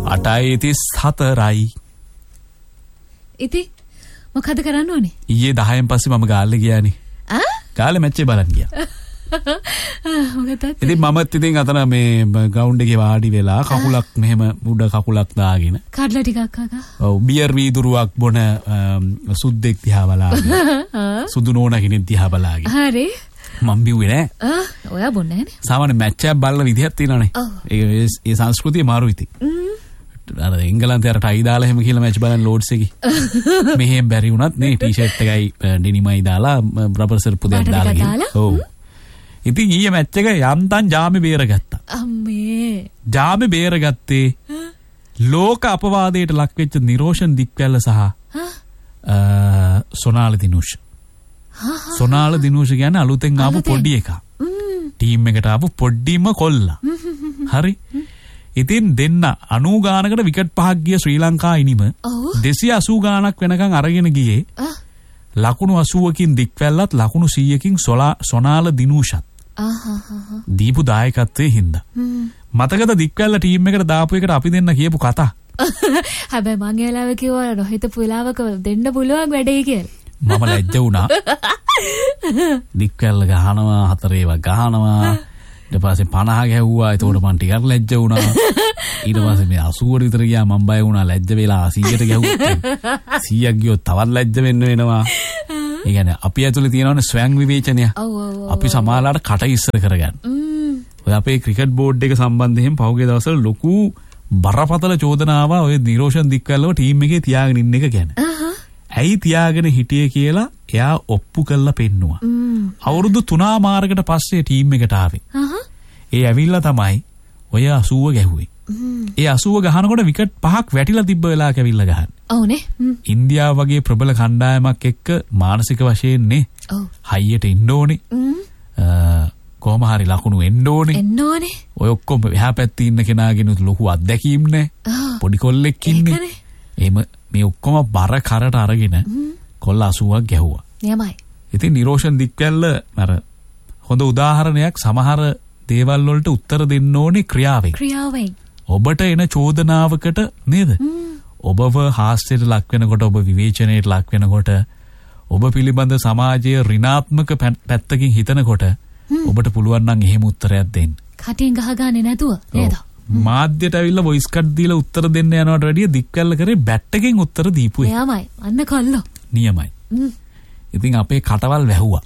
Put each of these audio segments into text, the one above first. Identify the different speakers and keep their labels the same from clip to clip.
Speaker 1: 8:34යි.
Speaker 2: ඉතින් මොකද කරන්න ඕනේ?
Speaker 1: ඊයේ 10න් පස්සේ මම ගාල්ලේ ගියානේ. ගාල්ලේ මැච් එක බලන්න ගියා. ඉතින් මමත් ඉතින් අතන මේ ග්‍රවුන්ඩ් එකේ වාඩි වෙලා කකුලක් මෙහෙම උඩ කකුලක් දාගෙන
Speaker 2: කඩලා ටිකක් අකා.
Speaker 1: ඔව් බියර් වීදුරුවක් බොන සුද්දෙක් දිහා බලාගෙන සුදු නෝනා කෙනෙක් දිහා බලාගෙන.
Speaker 2: හරි.
Speaker 1: මම බිව්වේ නෑ.
Speaker 2: ඔයා බොන්නේ නෑනේ.
Speaker 1: සාමාන්‍ය මැච් එකක් බලන විදිහක් තියෙනවානේ. ඒ සංස්කෘතිය මාරු ඉතින්. අර එංගලන්තේ අර ටයි දාලා එහෙම කියලා මැච් බලන ලෝඩ්ස් එකේ. මෙහෙම බැරි වුණත් නේ ටී-ෂර්ට් එකයි ඩෙනිමයි දාලා රබර් සර්පු දෙයක් දාලා ගිහින්. ඔව්. ඉතින් ඊයේ මැච් එක යන්තම් ජාමේ බේරගත්තා.
Speaker 2: අම්මේ.
Speaker 1: ජාමේ බේරගත්තේ ලෝක අපවාදයට ලක් වෙච්ච නිරෝෂන් දික්වැල්ල සහ සොනාල දිනුෂ්. සොනාල දිනුෂ් කියන්නේ අලුතෙන් ආපු පොඩි එකා. ටීම් එකට ආපු පොඩ්ඩිම කොල්ලා. හරි. ඉතින් දෙන්න 90 ගානකට විකට් 5ක් ගිය ශ්‍රී ලංකා ඉනිම 280 ගානක් වෙනකන් අරගෙන ගියේ. ලකුණු 80කින් දික්වැල්ලත් ලකුණු 100කින් සොනාල දිනුෂත්. දීපු දායකත්වයේ හින්දා. මතකද දික්වැල්ල ටීම් එකට දාපු එකට අපි දෙන්න කියපු කතා.
Speaker 2: හැබැයි මං ඒ වෙලාවෙ කිව්වා නොහිතපු වෙලාවක දෙන්න පුළුවන් වැඩේ කියලා.
Speaker 1: මම ලැජ්ජ වුණා. දික්වැල්ල ගහනවා 4 ඒවා ගහනවා. ඊට පස්සේ 50 ගැහුවා. ඒතකොට මං ටිකක් ලැජ්ජ වුණා. ඊට පස්සේ මේ 80ට විතර ගියා මං බය වුණා ලැජ්ජ වෙලා 100ට ගැහුවා. 100ක් ගියොත් තවත් ලැජ්ජ වෙන්න වෙනවා. ඒ කියන්නේ අපි ඇතුලේ තියෙනවනේ ස්වයං විවේචනය. අපි සමාලාට කට ඉස්සර කරගන්න. ඔය අපේ ක්‍රිකට් බෝඩ් එක සම්බන්ධයෙන් පහුගිය දවස්වල ලොකු බරපතල චෝදනාව ඔය නිරෝෂන් දික්වැල්ලව ටීම් එකේ තියාගෙන ඉන්න එක ගැන. ඇයි තියාගෙන හිටියේ කියලා එයා ඔප්පු කරලා පෙන්නුවා. අවුරුදු 3 මාරකට පස්සේ ටීම් එකට ආවේ. ඒ ඇවිල්ලා තමයි ඔය 80 ගැහුවේ. ඒ 80 ගහනකොට විකට් 5ක් වැටිලා තිබ්බ වෙලාවක ඇවිල්ලා ගහන්නේ.
Speaker 2: ඔව්නේ.
Speaker 1: ඉන්දියාව වගේ ප්‍රබල කණ්ඩායමක් එක්ක මානසික වශයෙන් නේ. හයියට එන්න ඕනේ. කොහොම හරි ලකුණු එන්න ඕනේ. ඔය ඔක්කොම එහා පැත්තේ ඉන්න කෙනාගෙනුත් ලොකු අත්දැකීම් නැහැ. පොඩි කොල්ලෙක් ඉන්නේ. එහෙම මේ ඔක්කොම බර කරට අරගෙන කොල්ල 80ක් ගැහුවා.
Speaker 2: නියමයි.
Speaker 1: ඉතින් නිරෝෂන් දික්වැල්ල අර හොඳ උදාහරණයක් සමහර දේවල් වලට උත්තර දෙන්න ඕනේ ක්‍රියාවෙන්. ඔබට එන චෝදනාවකට නේද? ඔබව හාස්‍යයට ලක් වෙනකොට ඔබ විවේචනයට ලක් වෙනකොට ඔබ පිළිබඳ සමාජයේ ඍණාත්මක පැත්තකින් හිතනකොට ඔබට පුළුවන් නම් එහෙම උත්තරයක් දෙන්න.
Speaker 2: කටින් ගහගන්නේ නැතුව නේද?
Speaker 1: මාධ්‍යට ඇවිල්ලා වොයිස් කට් දීලා උත්තර දෙන්න යනවට වැඩිය දික්වැල්ල කරේ බැට් එකෙන් උත්තර දීපු එක.
Speaker 2: එයාමයි. අන්න කොල්ලෝ.
Speaker 1: නියමයි. ඉතින් අපේ කටවල් වැහුවා.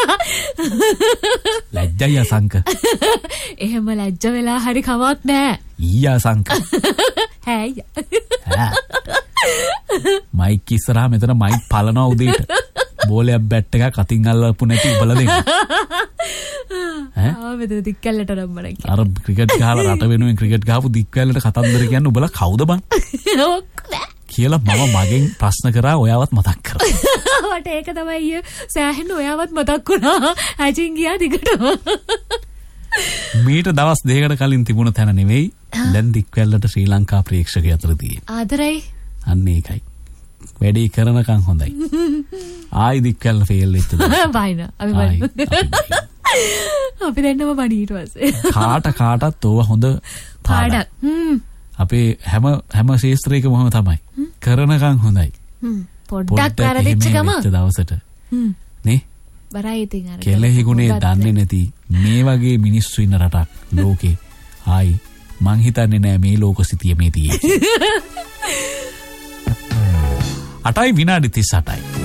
Speaker 1: ලැජ්ජයි අසංක.
Speaker 2: එහෙම ලැජ්ජ වෙලා හරි කමක් නැහැ.
Speaker 1: ඊය අසංක.
Speaker 2: හැයි.
Speaker 1: මයික් ඉස්සරහා මෙතන මයික් පලනවා උදේට. බෝලයක් බැට් එකක් අතින් අල්ලපු නැති උබලා දෙන්න.
Speaker 2: මෙතන දික්කැල්ලට රම්මන කියලා.
Speaker 1: අර ක්‍රිකට් ගහලා රට වෙනුවෙන් ක්‍රිකට් ගහපු දික්කැල්ලට කතන්දර කියන්නේ උබලා කවුද බං? කියලා මම මගෙන් ප්‍රශ්න කරා ඔයාවත් මතක් කරා.
Speaker 2: මට ඒක තමයි සෑහෙන ඔයාවත් මතක් වුණා. හැචින් ගියා දිගටම.
Speaker 1: මීට දවස් දෙකකට කලින් තිබුණ තැන නෙවෙයි දැන් දික්වැල්ලට ශ්‍රී ලංකා ප්‍රේක්ෂකය අතර තියෙන්නේ.
Speaker 2: ආදරයි.
Speaker 1: අන්න ඒකයි. වැඩේ කරනකම් හොඳයි. ආයි දික්වැල්ල ෆේල් වෙච්ච දවස්.
Speaker 2: බයින. අපි දෙන්නම බණී ඊට පස්සේ.
Speaker 1: කාටත් ඕව හොඳ පාඩක්. අපේ හැම ශේස්ත්‍රයකම මොහොම තමයි. කරනකම් හොඳයි.
Speaker 2: පොඩ්ඩක් වැරදිච්ච ගම
Speaker 1: දවසට. නේ?
Speaker 2: බරයි ඉතින් අර.
Speaker 1: කෙලෙහි ගුණේ දන්නේ නැති මේ වගේ මිනිස්සු ඉන්න රටක් ලෝකේ. ආයි මං හිතන්නේ නෑ මේ ලෝකසිතිය මේ තියෙන්නේ. 8යි විනාඩි 38යි.